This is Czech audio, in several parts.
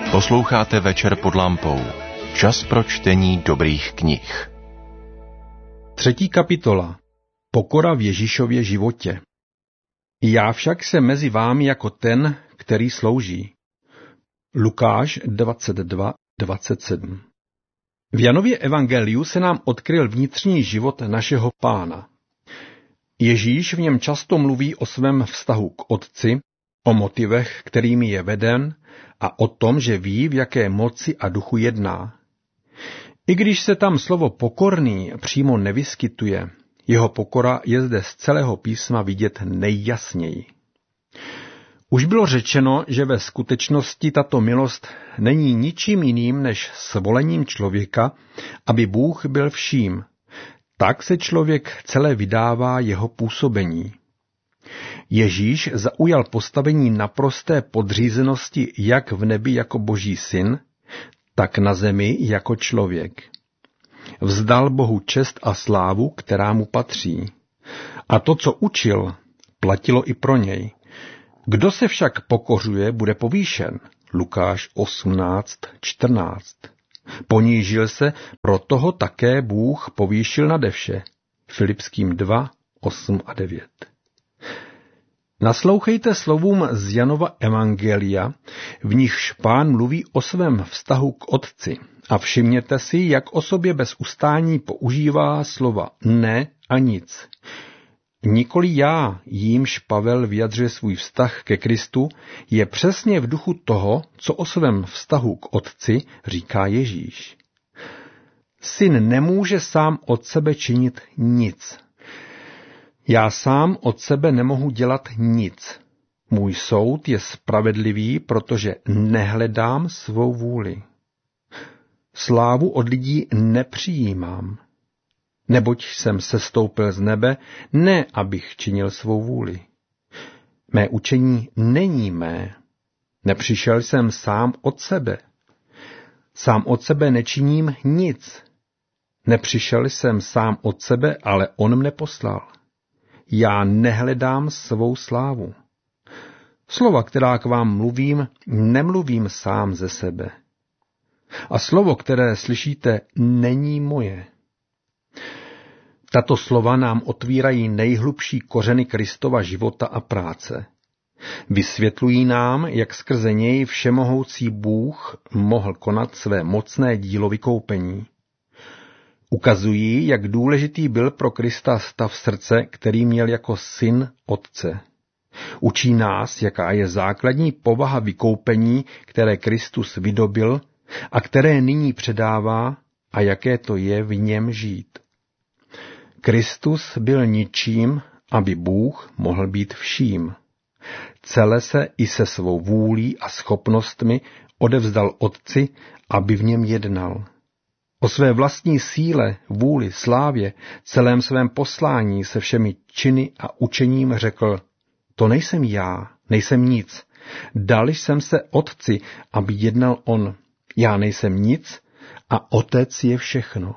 Posloucháte Večer pod lampou. Čas pro čtení dobrých knih. 3. kapitola. Pokora v Ježíšově životě. Já však jsem mezi vámi jako ten, který slouží. Lukáš 22:27. V Janově evangeliu se nám odkryl vnitřní život našeho Pána. Ježíš v něm často mluví o svém vztahu k Otci, o motivech, kterými je veden, a o tom, že ví, v jaké moci a duchu jedná. I když se tam slovo pokorný přímo nevyskytuje, jeho pokora je zde z celého písma vidět nejjasněji. Už bylo řečeno, že ve skutečnosti tato milost není ničím jiným než svolením člověka, aby Bůh byl vším. Tak se člověk celé vydává jeho působení. Ježíš zaujal postavení naprosté podřízenosti jak v nebi jako Boží syn, tak na zemi jako člověk. Vzdal Bohu čest a slávu, která mu patří. A to, co učil, platilo i pro něj. Kdo se však pokořuje, bude povýšen. Lukáš 18:14. Ponížil se, proto ho také Bůh povýšil nade vše. Filipským 2:8-9. Naslouchejte slovům z Janova evangelia, v nichž Pán mluví o svém vztahu k Otci, a všimněte si, jak o sobě bez ustání používá slova ne a nic. Nikoli já, jímž Pavel vyjadřuje svůj vztah ke Kristu, je přesně v duchu toho, co o svém vztahu k Otci říká Ježíš. Syn nemůže sám od sebe činit nic. Já sám od sebe nemohu dělat nic. Můj soud je spravedlivý, protože nehledám svou vůli. Slávu od lidí nepřijímám, neboť jsem sestoupil z nebe, ne abych činil svou vůli. Mé učení není mé. Nepřišel jsem sám od sebe. Sám od sebe nečiním nic. Nepřišel jsem sám od sebe, ale on mne poslal. Já nehledám svou slávu. Slova, která k vám mluvím, nemluvím sám ze sebe. A slovo, které slyšíte, není moje. Tato slova nám otvírají nejhlubší kořeny Kristova života a práce. Vysvětlují nám, jak skrze něj všemohoucí Bůh mohl konat své mocné dílo vykoupení. Ukazují, jak důležitý byl pro Krista stav srdce, který měl jako syn Otce. Učí nás, jaká je základní povaha vykoupení, které Kristus vydobyl a které nyní předává, a jaké to je v něm žít. Kristus byl ničím, aby Bůh mohl být vším. Celé se i se svou vůlí a schopnostmi odevzdal Otci, aby v něm jednal. O své vlastní síle, vůli, slávě, celém svém poslání se všemi činy a učením řekl: to nejsem já, nejsem nic. Dal jsem se Otci, aby jednal on. Já nejsem nic a Otec je všechno.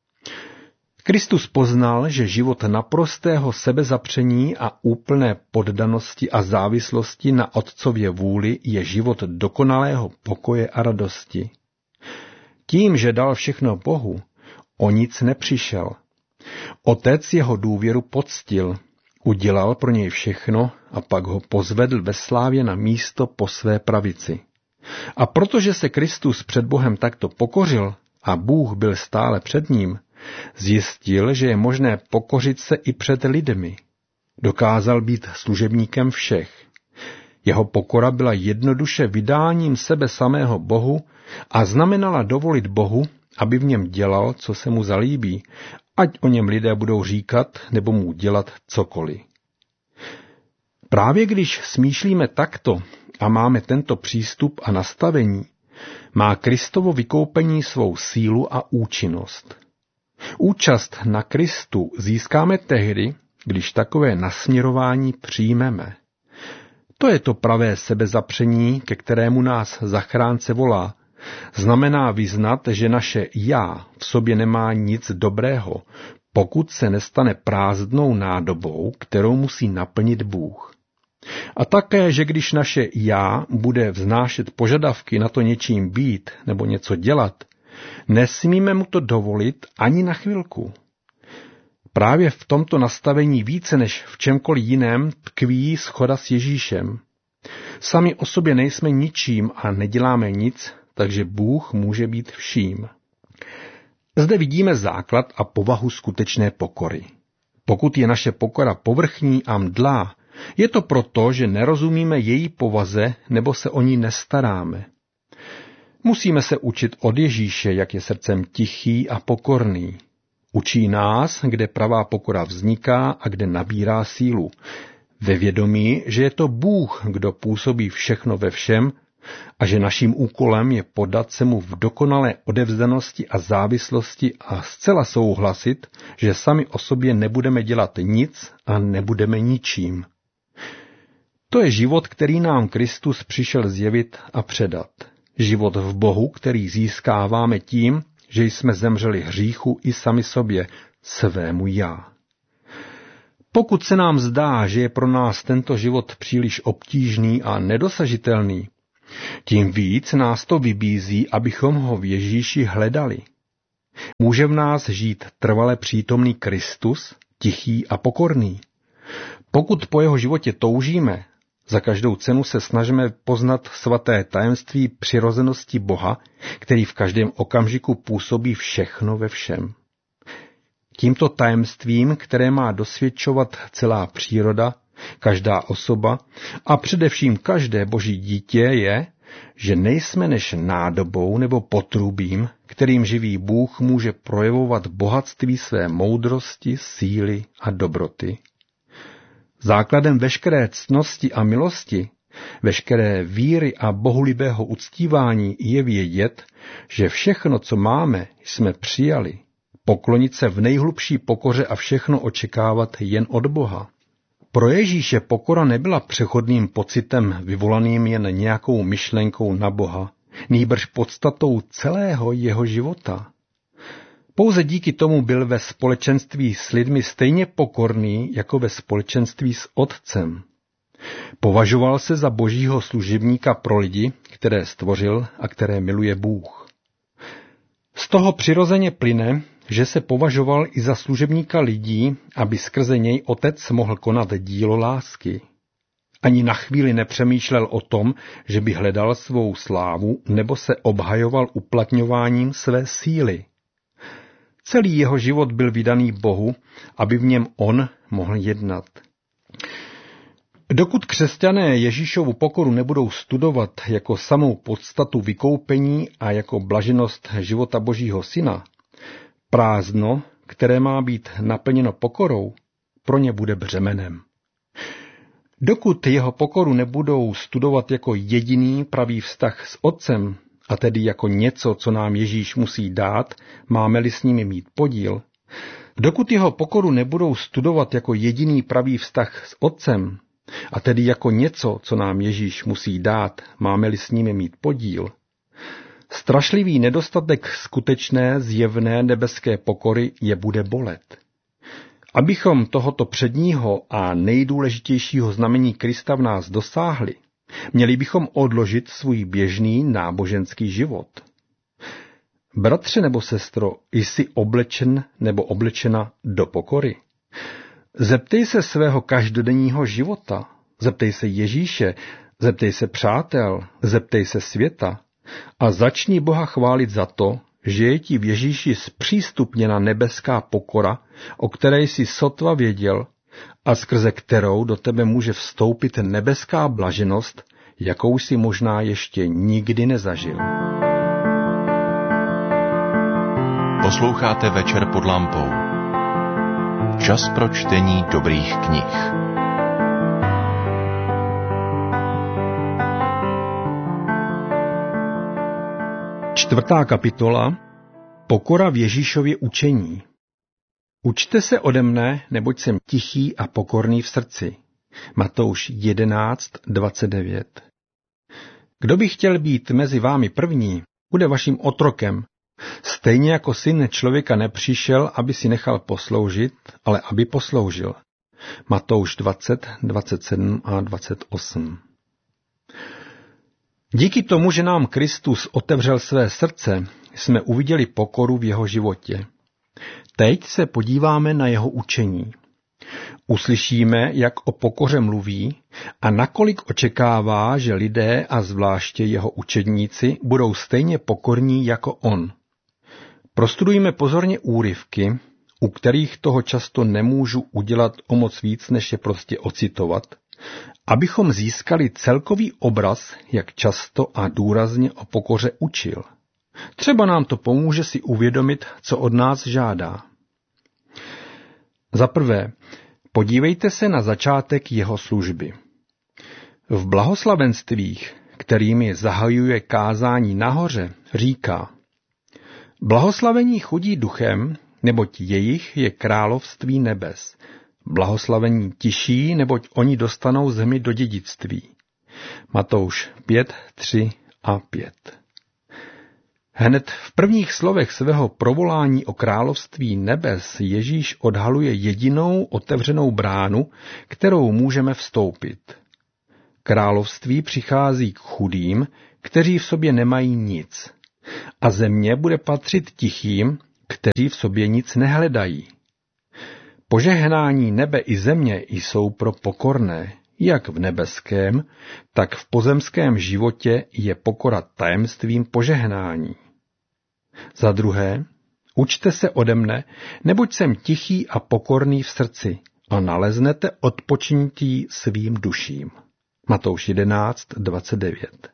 Kristus poznal, že život naprostého sebezapření a úplné poddanosti a závislosti na Otcově vůli je život dokonalého pokoje a radosti. Tím, že dal všechno Bohu, o nic nepřišel. Otec jeho důvěru poctil, udělal pro něj všechno a pak ho pozvedl ve slávě na místo po své pravici. A protože se Kristus před Bohem takto pokořil a Bůh byl stále před ním, zjistil, že je možné pokořit se i před lidmi. Dokázal být služebníkem všech. Jeho pokora byla jednoduše vydáním sebe samého Bohu a znamenala dovolit Bohu, aby v něm dělal, co se mu zalíbí, ať o něm lidé budou říkat nebo mu dělat cokoliv. Právě když smýšlíme takto a máme tento přístup a nastavení, má Kristovo vykoupení svou sílu a účinnost. Účast na Kristu získáme tehdy, když takové nasměrování přijmeme. To je to pravé sebezapření, ke kterému nás zachránce volá. Znamená vyznat, že naše já v sobě nemá nic dobrého, pokud se nestane prázdnou nádobou, kterou musí naplnit Bůh. A také, že když naše já bude vznášet požadavky na to něčím být nebo něco dělat, nesmíme mu to dovolit ani na chvilku. Právě v tomto nastavení více než v čemkoliv jiném tkví shoda s Ježíšem. Sami o sobě nejsme ničím a neděláme nic, takže Bůh může být vším. Zde vidíme základ a povahu skutečné pokory. Pokud je naše pokora povrchní a mdlá, je to proto, že nerozumíme její povaze nebo se o ní nestaráme. Musíme se učit od Ježíše, jak je srdcem tichý a pokorný. Učí nás, kde pravá pokora vzniká a kde nabírá sílu. Ve vědomí, že je to Bůh, kdo působí všechno ve všem a že naším úkolem je podat se mu v dokonalé odevzdanosti a závislosti a zcela souhlasit, že sami o sobě nebudeme dělat nic a nebudeme ničím. To je život, který nám Kristus přišel zjevit a předat. Život v Bohu, který získáváme tím, že jsme zemřeli hříchu i sami sobě, svému já. Pokud se nám zdá, že je pro nás tento život příliš obtížný a nedosažitelný, tím víc nás to vybízí, abychom ho v Ježíši hledali. Může v nás žít trvale přítomný Kristus, tichý a pokorný. Pokud po jeho životě toužíme, za každou cenu se snažíme poznat svaté tajemství přirozenosti Boha, který v každém okamžiku působí všechno ve všem. Tímto tajemstvím, které má dosvědčovat celá příroda, každá osoba a především každé boží dítě je, že nejsme než nádobou nebo potrubím, kterým živý Bůh může projevovat bohatství své moudrosti, síly a dobroty. Základem veškeré ctnosti a milosti, veškeré víry a bohulibého uctívání je vědět, že všechno, co máme, jsme přijali. Poklonit se v nejhlubší pokoře a všechno očekávat jen od Boha. Pro Ježíše pokora nebyla přechodným pocitem vyvolaným jen nějakou myšlenkou na Boha, nýbrž podstatou celého jeho života. Pouze díky tomu byl ve společenství s lidmi stejně pokorný jako ve společenství s Otcem. Považoval se za božího služebníka pro lidi, které stvořil a které miluje Bůh. Z toho přirozeně plyne, že se považoval i za služebníka lidí, aby skrze něj Otec mohl konat dílo lásky. Ani na chvíli nepřemýšlel o tom, že by hledal svou slávu nebo se obhajoval uplatňováním své síly. Celý jeho život byl vydaný Bohu, aby v něm on mohl jednat. Dokud křesťané Ježíšovu pokoru nebudou studovat jako samou podstatu vykoupení a jako blaženost života Božího Syna, prázdno, které má být naplněno pokorou, pro ně bude břemenem. Dokud jeho pokoru nebudou studovat jako jediný pravý vztah s Otcem, a tedy jako něco, co nám Ježíš musí dát, máme-li s nimi mít podíl, dokud jeho pokoru nebudou studovat jako jediný pravý vztah s Otcem, a tedy jako něco, co nám Ježíš musí dát, máme-li s nimi mít podíl, strašlivý nedostatek skutečné, zjevné nebeské pokory je bude bolet. Abychom tohoto předního a nejdůležitějšího znamení Krista v nás dosáhli, měli bychom odložit svůj běžný náboženský život. Bratře nebo sestro, jsi oblečen nebo oblečena do pokory? Zeptej se svého každodenního života, zeptej se Ježíše, zeptej se přátel, zeptej se světa a začni Boha chválit za to, že je ti v Ježíši zpřístupněna nebeská pokora, o které jsi sotva věděl a skrze kterou do tebe může vstoupit nebeská blaženost, jakou jsi možná ještě nikdy nezažil. Posloucháte Večer pod lampou. Čas pro čtení dobrých knih. Čtvrtá kapitola. Pokora v Ježíšově učení. Učte se ode mne, neboť jsem tichý a pokorný v srdci. Matouš 11:29. Kdo by chtěl být mezi vámi první, bude vaším otrokem. Stejně jako syn člověka nepřišel, aby si nechal posloužit, ale aby posloužil. Matouš 20, 27 a 28. Díky tomu, že nám Kristus otevřel své srdce, jsme uviděli pokoru v jeho životě. Teď se podíváme na jeho učení. Uslyšíme, jak o pokoře mluví a nakolik očekává, že lidé a zvláště jeho učedníci budou stejně pokorní jako on. Prostudujme pozorně úryvky, u kterých toho často nemůžu udělat o moc víc, než je prostě ocitovat, abychom získali celkový obraz, jak často a důrazně o pokoře učil. Třeba nám to pomůže si uvědomit, co od nás žádá. Za prvé, podívejte se na začátek jeho služby. V blahoslavenstvích, kterými zahajuje kázání nahoře, říká: Blahoslavení chudí duchem, neboť jejich je království nebes. Blahoslavení tiší, neboť oni dostanou zemi do dědictví. Matouš 5, 3 a 5. Hned v prvních slovech svého provolání o království nebes Ježíš odhaluje jedinou otevřenou bránu, kterou můžeme vstoupit. Království přichází k chudým, kteří v sobě nemají nic, a země bude patřit tichým, kteří v sobě nic nehledají. Požehnání nebe i země jsou pro pokorné, jak v nebeském, tak v pozemském životě je pokora tajemstvím požehnání. Za druhé, učte se ode mne, neboť jsem tichý a pokorný v srdci a naleznete odpočinutí svým duším. Matouš 11, 29.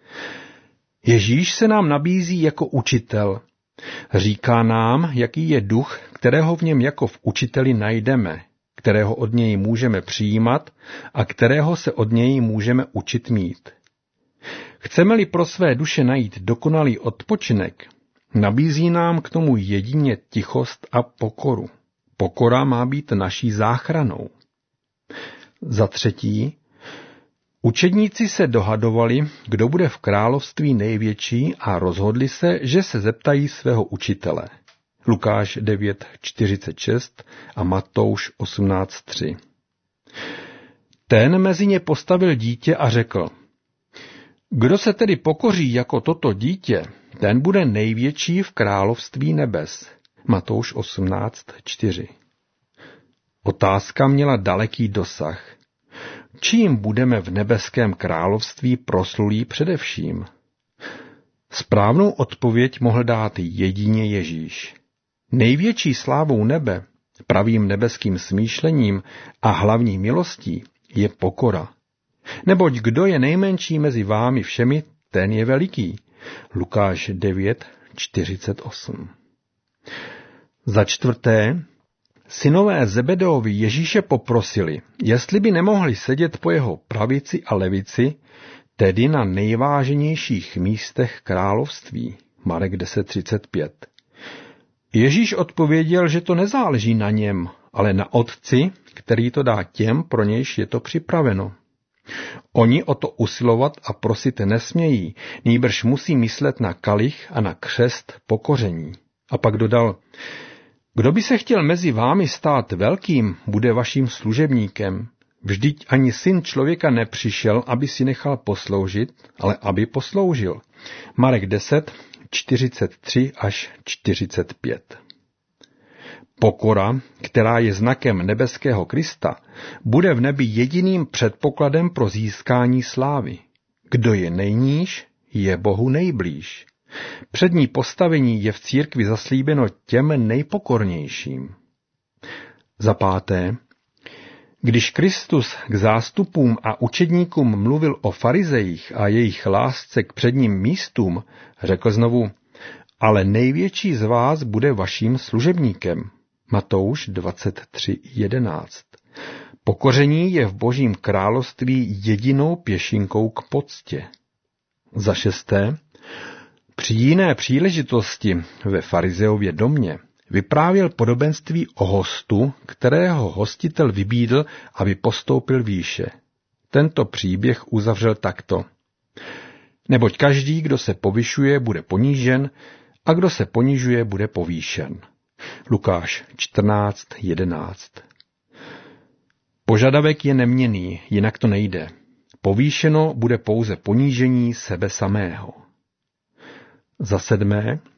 Ježíš se nám nabízí jako učitel. Říká nám, jaký je duch, kterého v něm jako v učiteli najdeme, kterého od něj můžeme přijímat a kterého se od něj můžeme učit mít. Chceme-li pro své duše najít dokonalý odpočinek, nabízí nám k tomu jedině tichost a pokoru. Pokora má být naší záchranou. Za třetí, učedníci se dohadovali, kdo bude v království největší, a rozhodli se, že se zeptají svého učitele. Lukáš 9:46 a Matouš 18:3. Ten mezi ně postavil dítě a řekl: Kdo se tedy pokoří jako toto dítě, ten bude největší v království nebes. Matouš 18:4. Otázka měla daleký dosah. Čím budeme v nebeském království proslulí především? Správnou odpověď mohl dát jedině Ježíš. Největší slávou nebe, pravým nebeským smýšlením a hlavní milostí je pokora. Neboť kdo je nejmenší mezi vámi všemi, ten je veliký. Lukáš 9:48. Za čtvrté, synové Zebedeovi Ježíše poprosili, jestli by nemohli sedět po jeho pravici a levici, tedy na nejváženějších místech království. Marek 10:35. Ježíš odpověděl, že to nezáleží na něm, ale na Otci, který to dá těm, pro nějž je to připraveno. Oni o to usilovat a prosit nesmějí, nýbrž musí myslet na kalich a na křest pokoření. A pak dodal: Kdo by se chtěl mezi vámi stát velkým, bude vaším služebníkem. Vždyť ani syn člověka nepřišel, aby si nechal posloužit, ale aby posloužil. Marek 10:43 až 45. Pokora, která je znakem nebeského Krista, bude v nebi jediným předpokladem pro získání slávy. Kdo je nejníž, je Bohu nejblíž. Přední postavení je v církvi zaslíbeno těm nejpokornějším. Za páté, když Kristus k zástupům a učedníkům mluvil o farizejích a jejich lásce k předním místům, řekl znovu: Ale největší z vás bude vaším služebníkem. Matouš 23:11. Pokoření je v Božím království jedinou pěšinkou k poctě. Za šesté, při jiné příležitosti ve farizeově domě vyprávěl podobenství o hostu, kterého hostitel vybídl, aby postoupil výše. Tento příběh uzavřel takto: Neboť každý, kdo se povyšuje, bude ponížen, a kdo se ponižuje, bude povýšen. Lukáš 14:11. Požadavek je neměnný, jinak to nejde. Povýšeno bude pouze ponížení sebe samého. Za 7.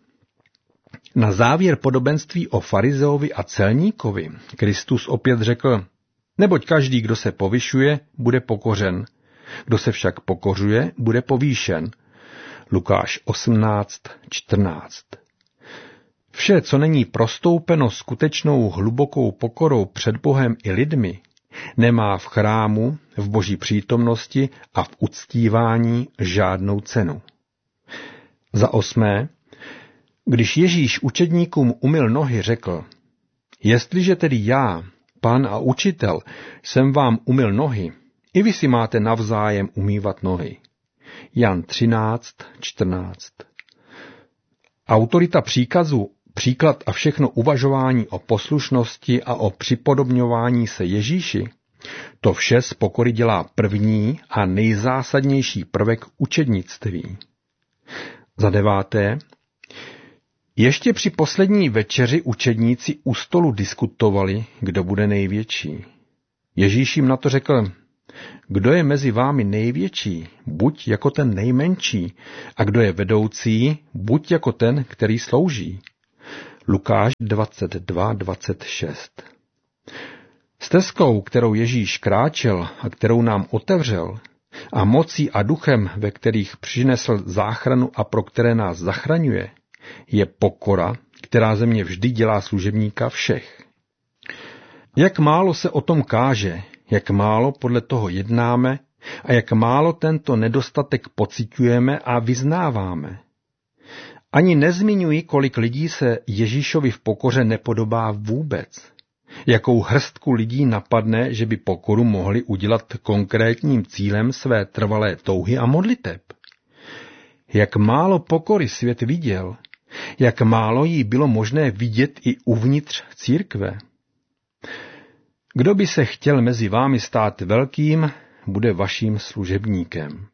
Na závěr podobenství o farizeovi a celníkovi Kristus opět řekl: neboť každý, kdo se povyšuje, bude pokořen. Kdo se však pokořuje, bude povýšen. Lukáš 18:14. Vše, co není prostoupeno skutečnou hlubokou pokorou před Bohem i lidmi, nemá v chrámu, v Boží přítomnosti a v uctívání žádnou cenu. Za 8. Když Ježíš učedníkům umyl nohy, řekl: jestliže tedy já, Pán a učitel, jsem vám umyl nohy, i vy si máte navzájem umývat nohy. Jan 13:14. Autorita příkazu, příklad a všechno uvažování o poslušnosti a o připodobňování se Ježíši, to vše z pokory dělá první a nejzásadnější prvek učednictví. Za 9. Ještě při poslední večeři učedníci u stolu diskutovali, kdo bude největší. Ježíš jim na to řekl: kdo je mezi vámi největší, buď jako ten nejmenší, a kdo je vedoucí, buď jako ten, který slouží. Lukáš 22:26. Stezkou, kterou Ježíš kráčel a kterou nám otevřel, a mocí a duchem, ve kterých přinesl záchranu a pro které nás zachraňuje, je pokora, která ze mě vždy dělá služebníka všech. Jak málo se o tom káže, jak málo podle toho jednáme a jak málo tento nedostatek pociťujeme a vyznáváme. Ani nezmiňuji, kolik lidí se Ježíšovi v pokoře nepodobá vůbec. Jakou hrstku lidí napadne, že by pokoru mohli udělat konkrétním cílem své trvalé touhy a modliteb. Jak málo pokory svět viděl, jak málo jí bylo možné vidět i uvnitř církve. Kdo by se chtěl mezi vámi stát velkým, bude vaším služebníkem.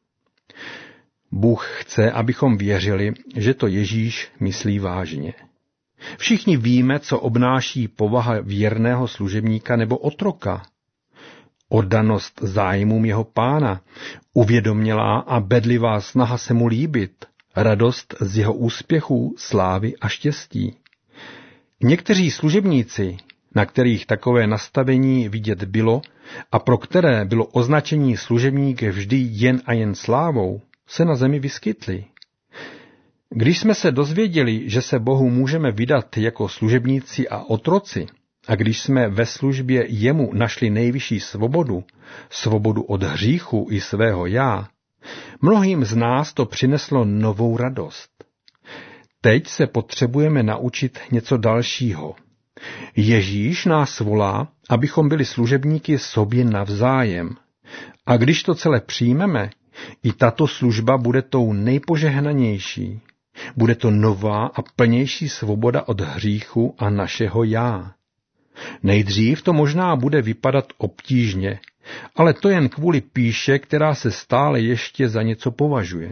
Bůh chce, abychom věřili, že to Ježíš myslí vážně. Všichni víme, co obnáší povaha věrného služebníka nebo otroka. Oddanost zájmům jeho pána, uvědomělá a bedlivá snaha se mu líbit, radost z jeho úspěchů, slávy a štěstí. Někteří služebníci, na kterých takové nastavení vidět bylo a pro které bylo označení služebník vždy jen a jen slávou, se na zemi vyskytli. Když jsme se dozvěděli, že se Bohu můžeme vydat jako služebníci a otroci, a když jsme ve službě jemu našli nejvyšší svobodu, svobodu od hříchu i svého já, mnohým z nás to přineslo novou radost. Teď se potřebujeme naučit něco dalšího. Ježíš nás volá, abychom byli služebníky sobě navzájem. A když to celé přijmeme, i tato služba bude tou nejpožehnanější. Bude to nová a plnější svoboda od hříchu a našeho já. Nejdřív to možná bude vypadat obtížně, ale to jen kvůli pýše, která se stále ještě za něco považuje.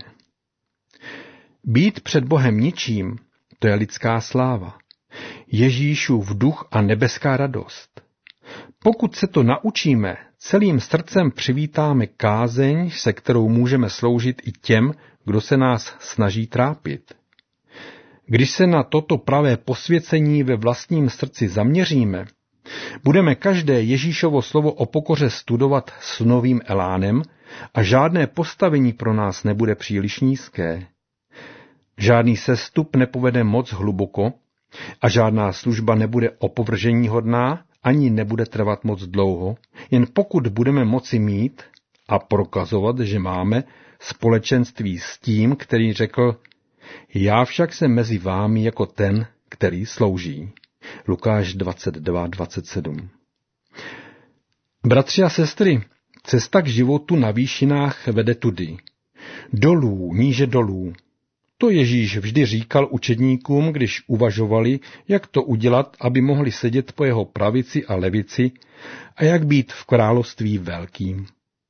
Být před Bohem ničím, to je lidská sláva. Ježíšův duch a nebeská radost. Pokud se to naučíme, celým srdcem přivítáme kázeň, se kterou můžeme sloužit i těm, kdo se nás snaží trápit. Když se na toto pravé posvěcení ve vlastním srdci zaměříme, budeme každé Ježíšovo slovo o pokoře studovat s novým elánem a žádné postavení pro nás nebude příliš nízké. Žádný sestup nepovede moc hluboko a žádná služba nebude opovrženíhodná ani nebude trvat moc dlouho, jen pokud budeme moci mít a prokazovat, že máme společenství s tím, který řekl: já však jsem mezi vámi jako ten, který slouží. Lukáš 22:27. Bratři a sestry, cesta k životu na výšinách vede tudy. Dolů, níže dolů. To Ježíš vždy říkal učedníkům, když uvažovali, jak to udělat, aby mohli sedět po jeho pravici a levici a jak být v království velkým.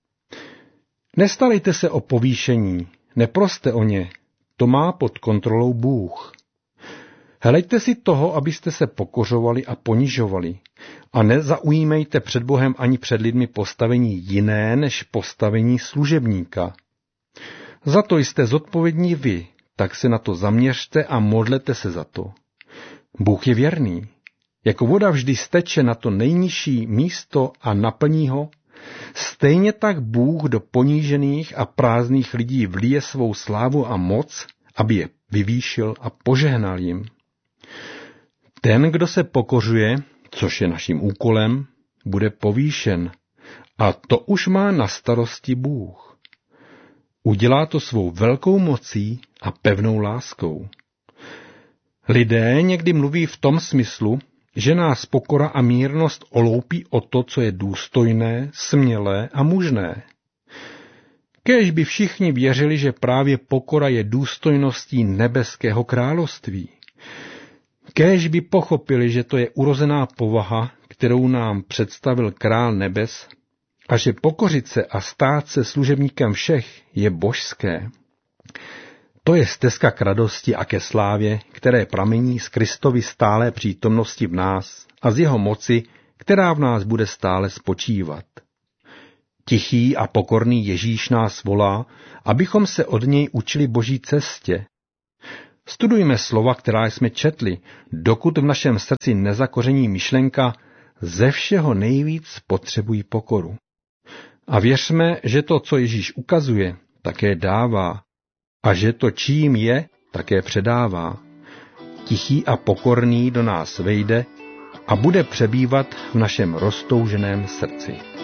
Nestarejte se o povýšení, neproste o ně, to má pod kontrolou Bůh. Helejte si toho, abyste se pokořovali a ponižovali a nezaujímejte před Bohem ani před lidmi postavení jiné než postavení služebníka. Za to jste zodpovědní vy, tak se na to zaměřte a modlete se za to. Bůh je věrný. Jako voda vždy steče na to nejnižší místo a naplní ho, stejně tak Bůh do ponížených a prázdných lidí vlije svou slávu a moc, aby je vyvýšil a požehnal jim. Ten, kdo se pokořuje, což je naším úkolem, bude povýšen, a to už má na starosti Bůh. Udělá to svou velkou mocí a pevnou láskou. Lidé někdy mluví v tom smyslu, že nás pokora a mírnost oloupí o to, co je důstojné, smělé a mužné. Kéž by všichni věřili, že právě pokora je důstojností nebeského království. Kéž by pochopili, že to je urozená povaha, kterou nám představil král nebes, a že pokořit se a stát se služebníkem všech je božské. To je stezka k radosti a ke slávě, které pramení z Kristovy stálé přítomnosti v nás a z jeho moci, která v nás bude stále spočívat. Tichý a pokorný Ježíš nás volá, abychom se od něj učili Boží cestě. Studujme slova, která jsme četli, dokud v našem srdci nezakoření myšlenka ze všeho nejvíc potřebují pokoru. A věřme, že to, co Ježíš ukazuje, také dává, a že to, čím je, také předává. Tichý a pokorný do nás vejde a bude přebývat v našem roztouženém srdci.